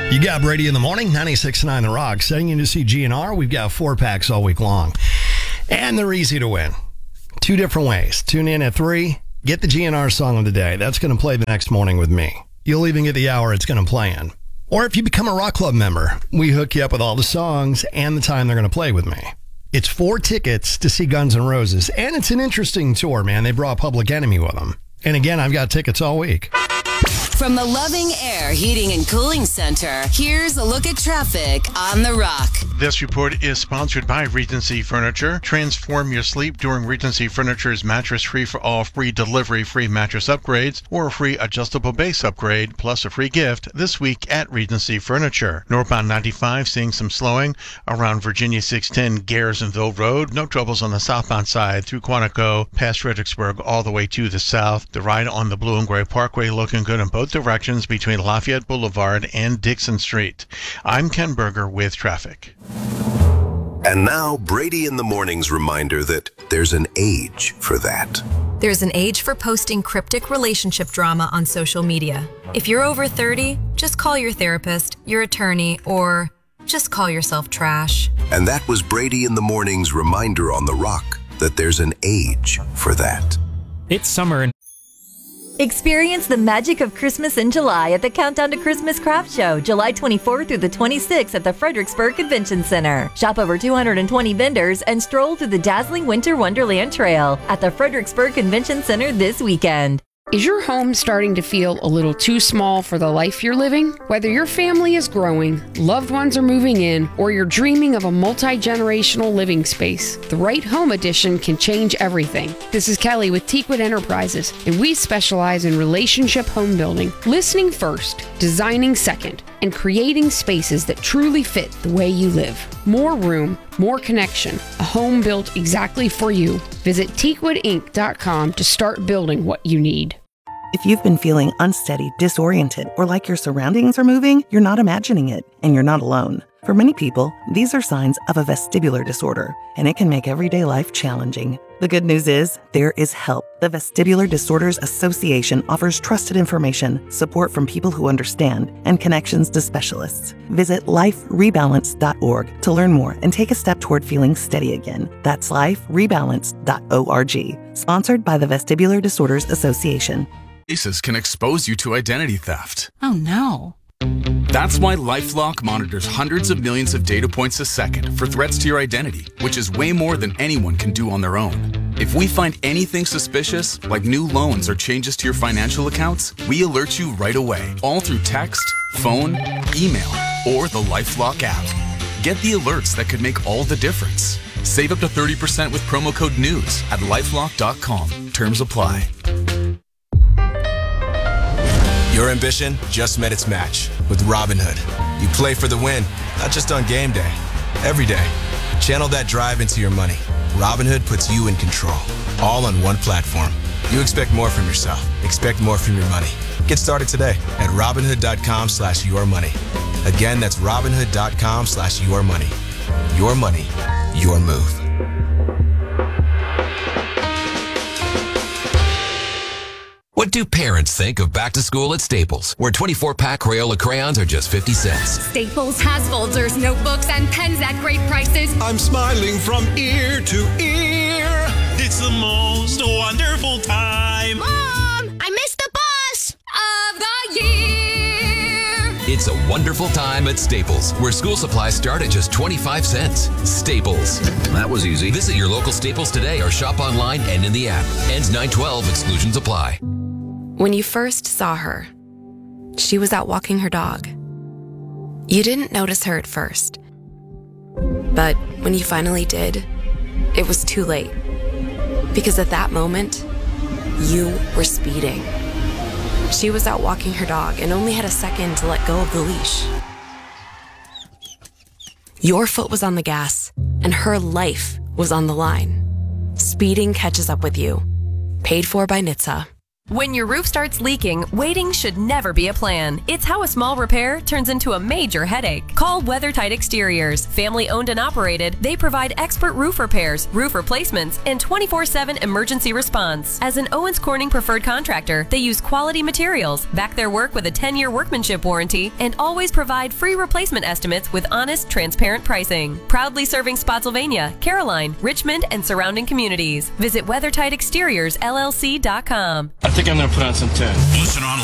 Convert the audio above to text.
You got Brady in the morning, 96.9 The Rock. Setting you to see GNR. We've got 4-packs all week long. And they're easy to win. 2 different ways. Tune in at 3. Get the GNR song of the day. That's going to play the next morning with me. You'll even get the hour it's going to play in. Or if you become a Rock Club member, we hook you up with all the songs and the time they're going to play with me. It's 4 tickets to see Guns N' Roses. And it's an interesting tour, man. They brought Public Enemy with them. And again, I've got tickets all week. From the Loving Air Heating and Cooling Center, here's a look at traffic on The Rock. This report is sponsored by Regency Furniture. Transform your sleep during Regency Furniture's Mattress Free for All free delivery, free mattress upgrades, or a free adjustable base upgrade, plus a free gift this week at Regency Furniture. Northbound 95 seeing some slowing around Virginia 610 Garrisonville Road. No troubles on the southbound side through Quantico, past Fredericksburg, all the way to the south. The ride on the Blue and Gray Parkway looking good in both directions between Lafayette Boulevard and Dixon Street. I'm Ken Berger with traffic. And now, Brady in the Morning's reminder that there's an age for that. There's an age for posting cryptic relationship drama on social media. If you're over 30, just call your therapist, your attorney, or just call yourself trash. And that was Brady in the Morning's reminder on The Rock that there's an age for that. It's summer and experience the magic of Christmas in July at the Countdown to Christmas Craft Show, July 24th through the 26th at the Fredericksburg Convention Center. Shop over 220 vendors and stroll through the dazzling Winter Wonderland Trail at the Fredericksburg Convention Center this weekend. Is your home starting to feel a little too small for the life you're living? Whether your family is growing, loved ones are moving in, or you're dreaming of a multi-generational living space, the right home addition can change everything. This is Kelly with Teakwood Enterprises, and we specialize in relationship home building, listening first, designing second, and creating spaces that truly fit the way you live. More room, more connection, a home built exactly for you. Visit teakwoodinc.com to start building what you need. If you've been feeling unsteady, disoriented, or like your surroundings are moving, you're not imagining it, and you're not alone. For many people, these are signs of a vestibular disorder, and it can make everyday life challenging. The good news is, there is help. The Vestibular Disorders Association offers trusted information, support from people who understand, and connections to specialists. Visit liferebalance.org to learn more and take a step toward feeling steady again. That's liferebalance.org. Sponsored by the Vestibular Disorders Association. Cases can expose you to identity theft. Oh no. That's why LifeLock monitors hundreds of millions of data points a second for threats to your identity, which is way more than anyone can do on their own. If we find anything suspicious, like new loans or changes to your financial accounts, we alert you right away, all through text, phone, email, or the LifeLock app. Get the alerts that could make all the difference. Save up to 30% with promo code NEWS at lifelock.com. Terms apply. Your ambition just met its match with Robinhood. You play for the win, not just on game day, every day. Channel that drive into your money. Robinhood puts you in control, all on one platform. You expect more from yourself. Expect more from your money. Get started today at Robinhood.com/yourmoney. Again, that's Robinhood.com/yourmoney. Your money, your move. What do parents think of back to school at Staples, where 24-pack Crayola crayons are just 50 cents? Staples has folders, notebooks, and pens at great prices. I'm smiling from ear to ear. It's the most wonderful time. Mom, I missed the bus of the year. It's a wonderful time at Staples, where school supplies start at just 25 cents. Staples. That was easy. Visit your local Staples today or shop online and in the app. Ends 9/12. Exclusions apply. When you first saw her, she was out walking her dog. You didn't notice her at first. But when you finally did, it was too late. Because at that moment, you were speeding. She was out walking her dog and only had a second to let go of the leash. Your foot was on the gas, and her life was on the line. Speeding catches up with you. Paid for by NHTSA. When your roof starts leaking, waiting should never be a plan. It's how a small repair turns into a major headache. Call WeatherTight Exteriors. Family owned and operated, they provide expert roof repairs, roof replacements, and 24/7 emergency response. As an Owens Corning preferred contractor, they use quality materials, back their work with a 10-year workmanship warranty, and always provide free replacement estimates with honest, transparent pricing. Proudly serving Spotsylvania, Caroline, Richmond, and surrounding communities. Visit WeatherTightExteriorsLLC.com. I think I'm going to put on some tin. Listen online